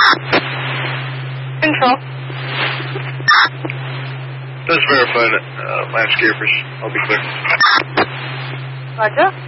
Control. Just verify that landscapers. I'll be clear. Roger.